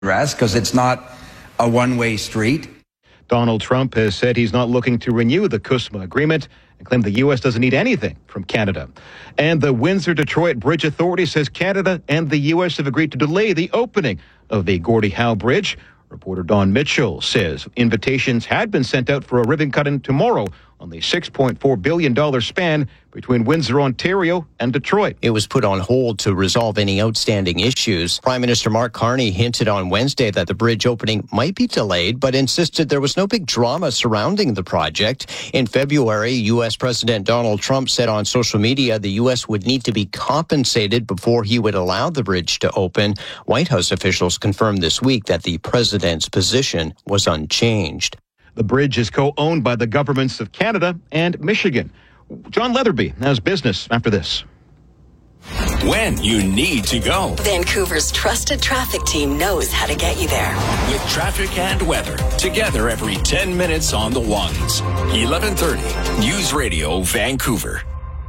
rest because it's not a one-way street. Donald Trump has said he's not looking to renew the CUSMA agreement and claimed the U.S. doesn't need anything from Canada. And the Windsor-Detroit Bridge Authority says Canada and the U.S. have agreed to delay the opening of the Gordie Howe Bridge. Reporter Don Mitchell says invitations had been sent out for a ribbon cutting tomorrow on the $6.4 billion span between Windsor, Ontario and Detroit. It was put on hold to resolve any outstanding issues. Prime Minister Mark Carney hinted on Wednesday that the bridge opening might be delayed, but insisted there was no big drama surrounding the project. In February, U.S. President Donald Trump said on social media the U.S. would need to be compensated before he would allow the bridge to open. White House officials confirmed this week that the president's position was unchanged. The bridge is co-owned by the governments of Canada and Michigan. John Leatherby has business after this. When you need to go. Vancouver's trusted traffic team knows how to get you there. With traffic and weather, together every 10 minutes on the ones. 11:30 News Radio Vancouver.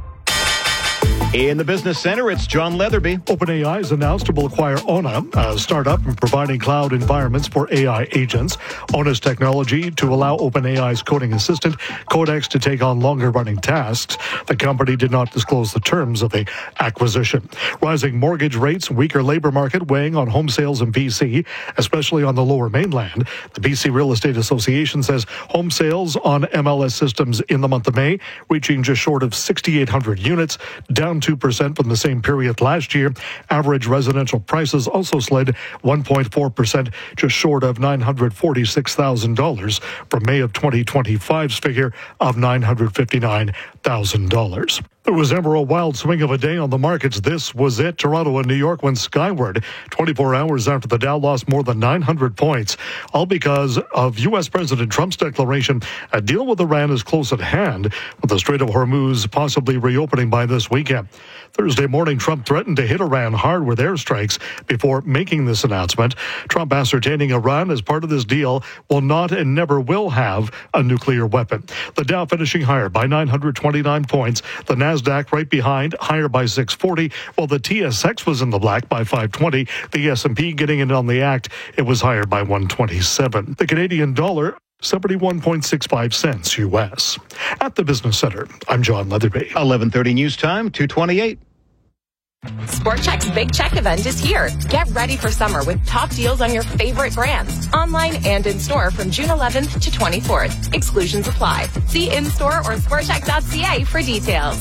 In the Business Center, it's John Leatherby. OpenAI has announced it will acquire Ona, a startup in providing cloud environments for AI agents. Ona's technology to allow OpenAI's coding assistant, Codex, to take on longer-running tasks. The company did not disclose the terms of the acquisition. Rising mortgage rates, weaker labor market weighing on home sales in BC, especially on the Lower Mainland. The BC Real Estate Association says home sales on MLS systems in the month of May reaching just short of 6,800 units, down 2% from the same period last year. Average residential prices also slid 1.4%, just short of $946,000 from May of 2025's figure of $959,000. There was never a wild swing of a day on the markets. This was it. Toronto and New York went skyward 24 hours after the Dow lost more than 900 points, all because of U.S. President Trump's declaration a deal with Iran is close at hand, with the Strait of Hormuz possibly reopening by this weekend. Thursday morning, Trump threatened to hit Iran hard with airstrikes before making this announcement. Trump ascertaining Iran as part of this deal will not and never will have a nuclear weapon. The Dow finishing higher by 929 points. The NASDAQ right behind, higher by 640, while the TSX was in the black by 520. The S&P getting in on the act, it was higher by 127. The Canadian dollar, 71.65 cents U.S. At the Business Center, I'm John Leatherby. 11:30 news time, 2:28. Sport Chek's Big Check event is here. Get ready for summer with top deals on your favorite brands, online and in store from June 11th to 24th. Exclusions apply. See in-store or sportchek.ca for details.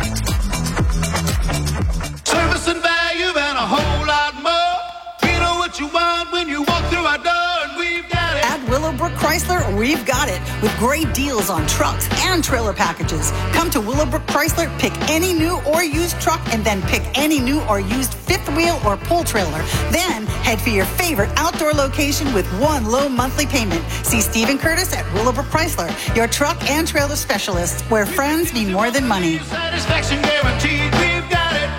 Service and value and a whole lot more. We know what you want when you walk through our door, and we've got it. At Willowbrook Chrysler, we've got it, with great deals on trucks and trailer packages. Come to Willowbrook Chrysler, pick any new or used truck, and then pick any new or used fifth wheel or pull trailer. Then head for your favorite outdoor location with one low monthly payment. See Stephen Curtis at Willowbrook Chrysler, your truck and trailer specialists, where friends mean more than money. Satisfaction guaranteed, we've got it.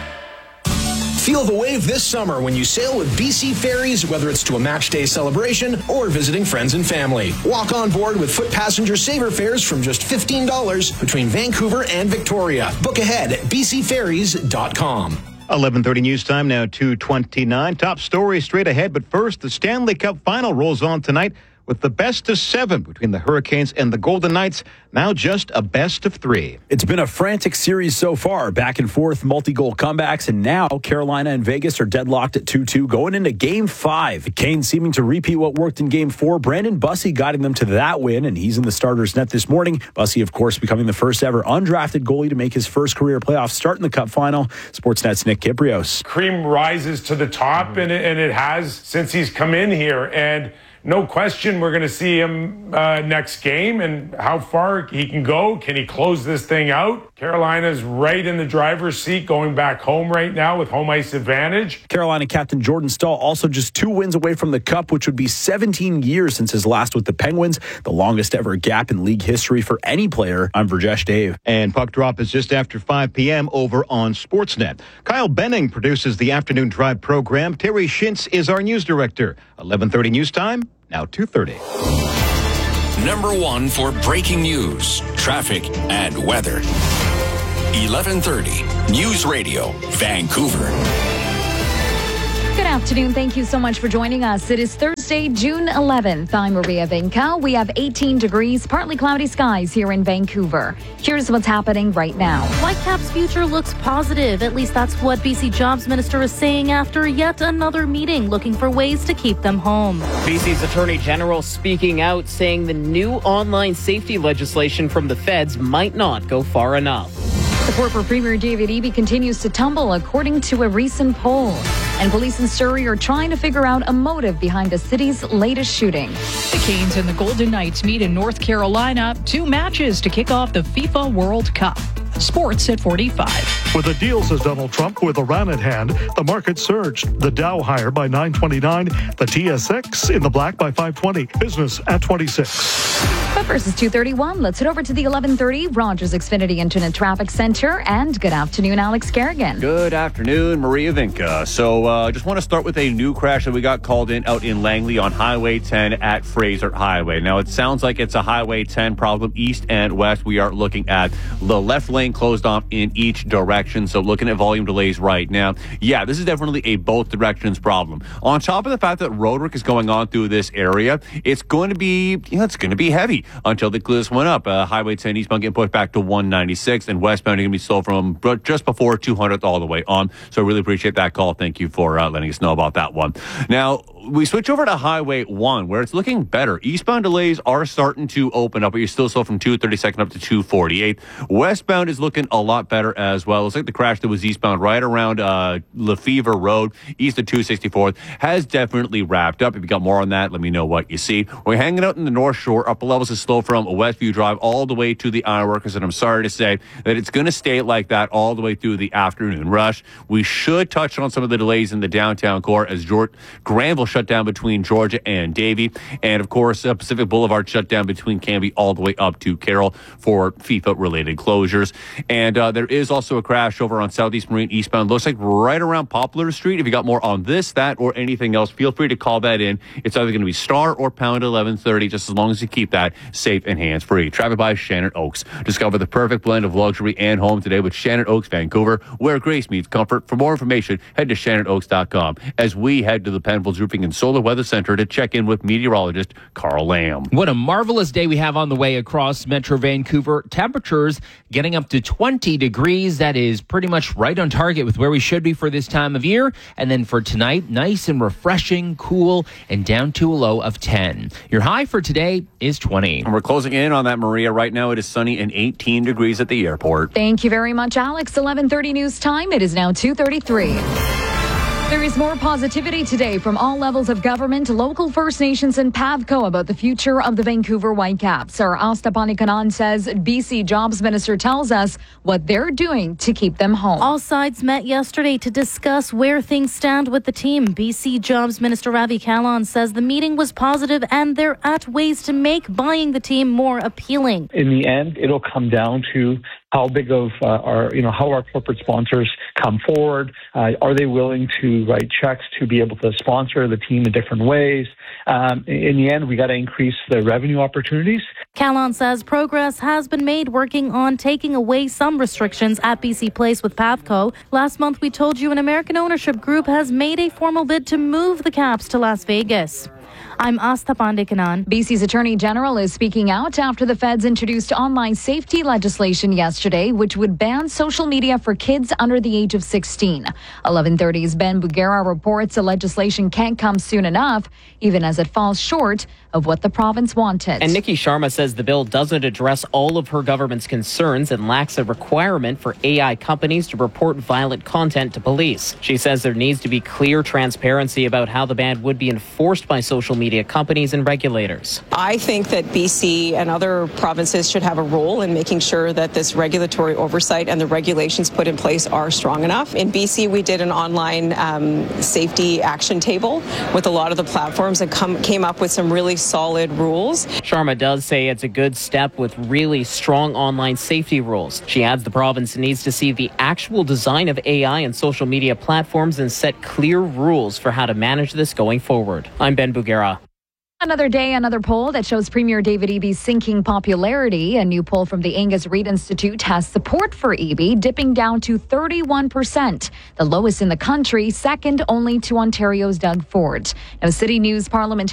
Feel the wave this summer when you sail with BC Ferries, whether it's to a match day celebration or visiting friends and family. Walk on board with foot passenger saver fares from just $15 between Vancouver and Victoria. Book ahead at bcferries.com. 11:30 news time now, 2:29. Top story straight ahead, but first, the Stanley Cup final rolls on tonight with the best of 7 between the Hurricanes and the Golden Knights, now just a best of 3. It's been a frantic series so far, back and forth, multi-goal comebacks, and now Carolina and Vegas are deadlocked at 2-2 going into Game 5. The Canes seeming to repeat what worked in Game 4. Brandon Bussey guiding them to that win, and he's in the starter's net this morning. Bussey, of course, becoming the first ever undrafted goalie to make his first career playoff start in the Cup final. Sportsnet's Nick Kiprios. Cream rises to the top, and it has since he's come in here, and no question we're going to see him next game and how far he can go. Can he close this thing out? Carolina's right in the driver's seat going back home right now with home ice advantage. Carolina captain Jordan Staal also just 2 wins away from the Cup, which would be 17 years since his last with the Penguins, the longest ever gap in league history for any player. I'm Virjesh Dave. And puck drop is just after 5 p.m. over on Sportsnet. Kyle Benning produces the Afternoon Drive program. Terry Shintz is our news director. 11:30 news time. Now 2:30. Number 1 for breaking news, traffic, and weather. 11:30 News Radio, Vancouver. Good afternoon. Thank you so much for joining us. It is Thursday, June 11th. I'm Maria Vinca. We have 18 degrees, partly cloudy skies here in Vancouver. Here's what's happening right now. Whitecap's future looks positive. At least that's what BC Jobs Minister is saying after yet another meeting looking for ways to keep them home. BC's Attorney General speaking out, saying the new online safety legislation from the feds might not go far enough. Support for Premier David Eby continues to tumble, according to a recent poll. And police in Surrey are trying to figure out a motive behind the city's latest shooting. The Canes and the Golden Knights meet in North Carolina. 2 matches to kick off the FIFA World Cup. Sports at 45. With a deal, says Donald Trump, with Iran at hand, the market surged. The Dow higher by 929, the TSX in the black by 520. Business at 26. But versus 231, let's head over to the 1130 Rogers Xfinity Internet Traffic Center. And good afternoon, Alex Kerrigan. Good afternoon, Maria Vinca. So just want to start with a new crash that we got called in out in Langley on Highway 10 at Fraser Highway. Now, it sounds like it's a Highway 10 problem east and west. We are looking at the left lane closed off in each direction. So looking at volume delays right now. Yeah, this is definitely a both directions problem. On top of the fact that road work is going on through this area, it's going to be heavy until they clear this one up. Highway 10 eastbound getting pushed back to 196 and westbound going to be slow from just before 200th all the way on. So I really appreciate that call. Thank you for letting us know about that one. Now, we switch over to Highway 1, where it's looking better. Eastbound delays are starting to open up, but you're still slow from 232nd up to 248. Westbound is looking a lot better as well. Looks like the crash that was eastbound right around Lefevre Road, east of 264th, has definitely wrapped up. If you got more on that, let me know what you see. We're hanging out in the North Shore. Upper levels is slow from Westview Drive all the way to the Ironworkers, and I'm sorry to say that it's going to stay like that all the way through the afternoon rush. We should touch on some of the delays in the downtown core as Granville shut down between Georgia and Davie, and of course Pacific Boulevard shut down between Canby all the way up to Carroll for FIFA related closures. And there is also a crash over on Southeast Marine eastbound, looks like right around Poplar Street. If you got more on this, that, or anything else, feel free to call that in. It's either going to be star or pound 1130, just as long as you keep that safe and hands free. Traffic by Shannon Oaks. Discover the perfect blend of luxury and home today with Shannon Oaks Vancouver, where grace meets comfort. For more information, head to shannonoaks.com as we head to the Penfolds Roofing and Solar Weather Center to check in with meteorologist Carl Lamb. What a marvelous day we have on the way across Metro Vancouver. Temperatures getting up to 20 degrees. That is pretty much right on target with where we should be for this time of year. And then for tonight, nice and refreshing, cool, and down to a low of 10. Your high for today is 20. And we're closing in on that, Maria. Right now it is sunny and 18 degrees at the airport. Thank you very much, Alex. 11:30 news time. It is now 2:33. There is more positivity today from all levels of government, local First Nations, and PAVCO about the future of the Vancouver Whitecaps. Our Asta Panikanan says BC Jobs Minister tells us what they're doing to keep them home. All sides met yesterday to discuss where things stand with the team. BC Jobs Minister Ravi Kahlon says the meeting was positive and they're at ways to make buying the team more appealing. In the end, it'll come down to how big of how our corporate sponsors come forward. Are they willing to write checks to be able to sponsor the team in different ways? In the end, we got to increase the revenue opportunities. Kahlon says progress has been made working on taking away some restrictions at BC Place with PAVCO. Last month, we told you an American ownership group has made a formal bid to move the Caps to Las Vegas. I'm Asta Pandikanan. BC's Attorney General is speaking out after the feds introduced online safety legislation yesterday, which would ban social media for kids under the age of 16. 1130's Ben Bugera reports the legislation can't come soon enough, even as it falls short of what the province wanted. And Nikki Sharma says the bill doesn't address all of her government's concerns and lacks a requirement for AI companies to report violent content to police. She says there needs to be clear transparency about how the ban would be enforced by social media companies and regulators. I think that BC and other provinces should have a role in making sure that this regulatory oversight and the regulations put in place are strong enough. In BC, we did an online safety action table with a lot of the platforms and came up with some really solid rules. Sharma does say it's a good step with really strong online safety rules. She adds the province needs to see the actual design of AI and social media platforms and set clear rules for how to manage this going forward. I'm Ben Bugera. Another day, another poll that shows Premier David Eby's sinking popularity. A new poll from the Angus Reid Institute has support for Eby dipping down to 31%, the lowest in the country, second only to Ontario's Doug Ford. Now, City News Parliament